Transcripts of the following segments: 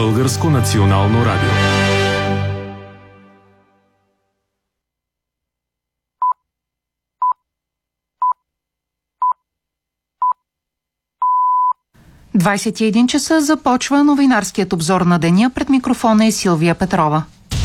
Българско национално радио. – 21 часа започва новинарският обзор на деня. Пред микрофона е Силвия Петрова.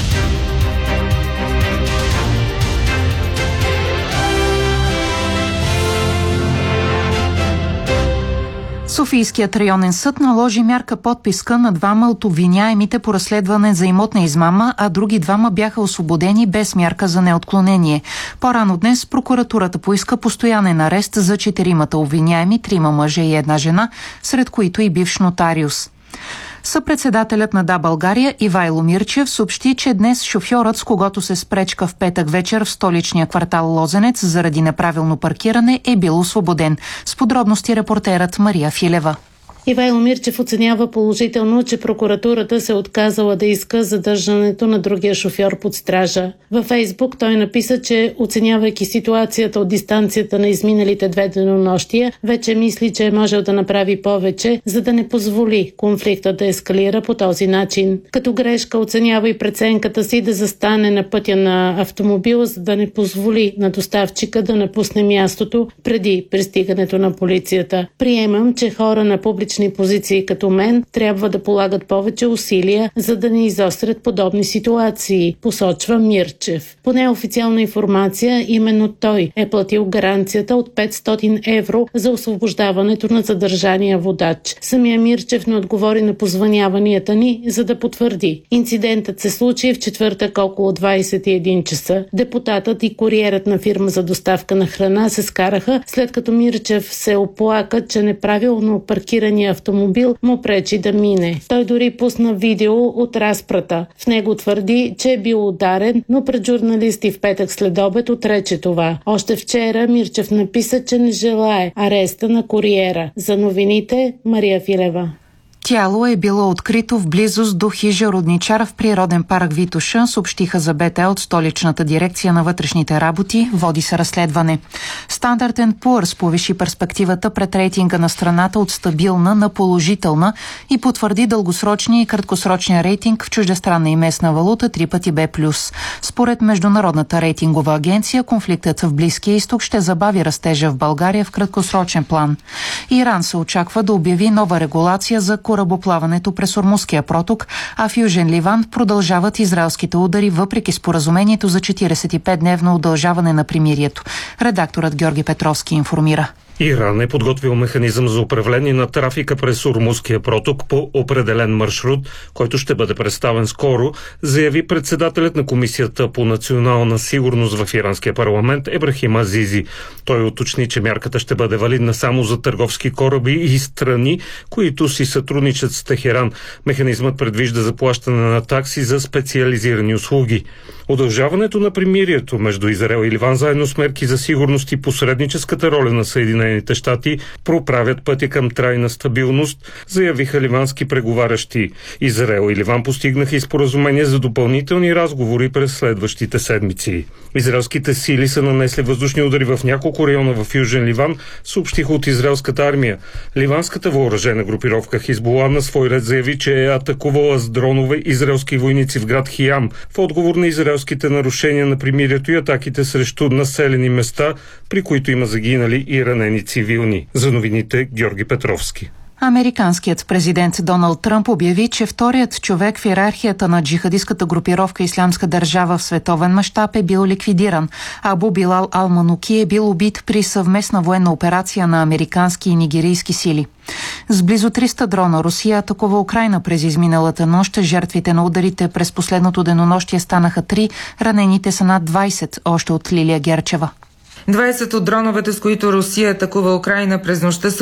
Софийският районен съд наложи мярка подписка на двама от обвиняемите по разследване за имотна измама, а други двама бяха освободени без мярка за неотклонение. По-рано днес прокуратурата поиска постоянен арест за 4 обвиняеми, 3 мъже и 1 жена, сред които и бивш нотариус. Съпредседателят на Да, България Ивайло Мирчев съобщи, че днес шофьорът, с когото се спречка в петък вечер в столичния квартал Лозенец заради неправилно паркиране, е бил освободен. С подробности репортерът Мария Филева. Ивайло Мирчев оценява положително, че прокуратурата се отказала да иска задържането на другия шофьор под стража. Във Фейсбук той написа, че оценявайки ситуацията от дистанцията на изминалите 2 денонощия, вече мисли, че е можел да направи повече, за да не позволи конфликта да ескалира по този начин. Като грешка оценява и преценката си да застане на пътя на автомобила, за да не позволи на доставчика да напусне мястото преди пристигането на полицията. Приемам, че хора на публични позиции като мен трябва да полагат повече усилия, за да не изострят подобни ситуации, посочва Мирчев. По неофициална информация, именно той е платил гаранцията от 500 евро за освобождаването на задържания водач. Самия Мирчев не отговори на позвъняванията ни, за да потвърди. Инцидентът се случи в четвъртък около 21 часа. Депутатът и куриерът на фирма за доставка на храна се скараха, след като Мирчев се оплака, че неправилно паркирания автомобил му пречи да мине. Той дори пусна видео от разпрата. В него твърди, че е бил ударен, но пред журналисти в петък следобед отрече това. Още вчера Мирчев написа, че не желае ареста на куриера. За новините Мария Филева. Тяло е било открито в близост до хижа родничар в природен парк Витоша, съобщиха за БТ от столичната дирекция на вътрешните работи. Води се разследване. Standard & Poor's повиши перспективата пред рейтинга на страната от стабилна на положителна и потвърди дългосрочния и краткосрочния рейтинг в чуждестранна и местна валута 3 пъти Б+. Според Международната рейтингова агенция, конфликтът в Близкия изток ще забави растежа в България в краткосрочен план. Иран се очаква да обяви нова регулация за корабоплаването през Ормузския проток, а в Южен Ливан продължават израелските удари въпреки споразумението за 45-дневно удължаване на примирието. Редакторът Георги Петровски информира. Иран е подготвил механизъм за управление на трафика през Ормузския проток по определен маршрут, който ще бъде представен скоро, заяви председателят на Комисията по национална сигурност в иранския парламент Ебрахим Азизи. Той уточни, че мярката ще бъде валидна само за търговски кораби и страни, които си сътрудничат с Техеран. Механизмът предвижда заплащане на такси за специализирани услуги. Удължаването на примирието между Израел и Ливан заедно с мерки за сигурност и посредническата роля на Съединените щати проправят пътя към трайна стабилност, заявиха ливански преговарящи. Израел и Ливан постигнаха и споразумение за допълнителни разговори през следващите седмици. Израелските сили са нанесли въздушни удари в няколко района в Южен Ливан, съобщиха от израелската армия. Ливанската въоръжена групировка Хизбула на свой ред заяви, че е атакувала с дронове израелски войници в град Хиям в отговор на израелските нарушения на примирието и атаките срещу населени места, при които има загинали и ранени цивилни. За новините Георги Петровски. Американският президент Доналд Тръмп обяви, че вторият човек в иерархията на джихадистката групировка Ислямска държава в световен мащаб е бил ликвидиран. Абу Билал Ал-Мануки е бил убит при съвместна военна операция на американски и нигерийски сили. С близо 300 дрона Русия атакува Украйна през изминалата нощ. Жертвите на ударите през последното денонощие станаха 3, ранените са над 20, още от Лилия Герчева. 20 от дроновете, с които Русия атакува Украйна през нощта,